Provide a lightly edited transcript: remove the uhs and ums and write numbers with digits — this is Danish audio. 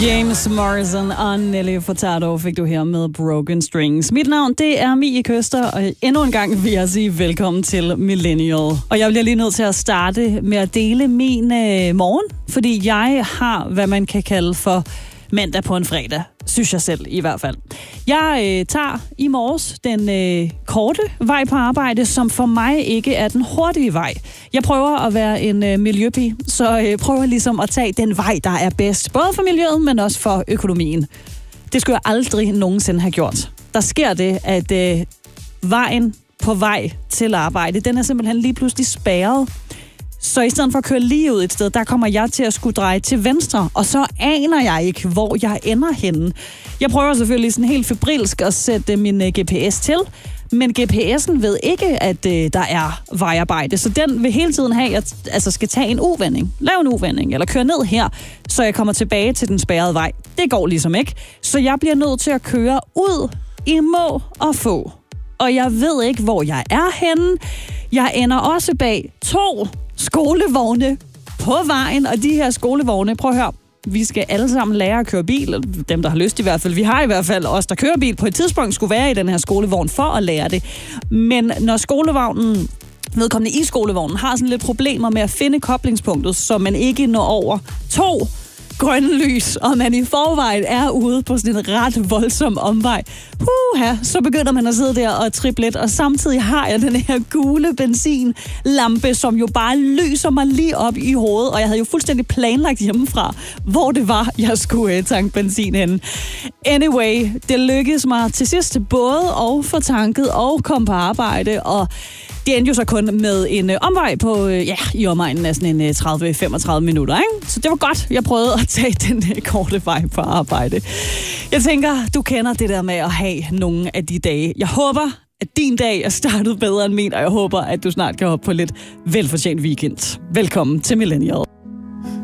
James Morrison og Nelly Furtado fik du her med Broken Strings. Mit navn, det er Mie Køster, og endnu en gang vil jeg sige velkommen til Millennial. Og jeg bliver lige nødt til at starte med at dele min morgen, fordi jeg har, hvad man kan kalde for mandag på en fredag. Synes jeg selv i hvert fald. Jeg tager i morges den korte vej på arbejde, som for mig ikke er den hurtige vej. Jeg prøver at være en miljøpige, så prøver ligesom at tage den vej, der er bedst. Både for miljøet, men også for økonomien. Det skulle jeg aldrig nogensinde have gjort. Der sker det, at vejen på vej til arbejde, den er simpelthen lige pludselig spærret. Så i stedet for at køre lige ud et sted, der kommer jeg til at skulle dreje til venstre, og så aner jeg ikke, hvor jeg ender henne. Jeg prøver selvfølgelig sådan helt febrilsk at sætte min GPS til, men GPS'en ved ikke, at der er vejarbejde, så den vil hele tiden have, at jeg altså skal tage en uvending, lave en uvending, eller køre ned her, så jeg kommer tilbage til den spærrede vej. Det går ligesom ikke, så jeg bliver nødt til at køre ud i må og få. Og jeg ved ikke, hvor jeg er henne. Jeg ender også bag 2 skolevogne på vejen, og de her skolevogne, prøv at høre, vi skal alle sammen lære at køre bil, dem der har lyst i hvert fald, vi har i hvert fald os, der kører bil, på et tidspunkt skulle være i den her skolevogn for at lære det. Men når skolevognen, vedkommende i skolevognen, har sådan lidt problemer med at finde koblingspunktet, så man ikke når over 2 grønne lys, og man i forvejen er ude på sådan en ret voldsom omvej. Så begynder man at sidde der og trippe lidt, og samtidig har jeg den her gule benzinlampe, som jo bare lyser mig lige op i hovedet, og jeg havde jo fuldstændig planlagt hjemmefra, hvor det var, jeg skulle tanke benzin henne. Anyway, det lykkedes mig til sidst både at få tanket og komme på arbejde, og det endte jo så kun med en omvej på, i omegnen af sådan en 30-35 minutter, ikke? Så det var godt, jeg prøvede at tage den korte vej på arbejde. Jeg tænker, du kender det der med at have nogle af de dage. Jeg håber, at din dag er startet bedre end min, og jeg håber, at du snart kan hoppe på lidt velfortjent weekend. Velkommen til Millennial.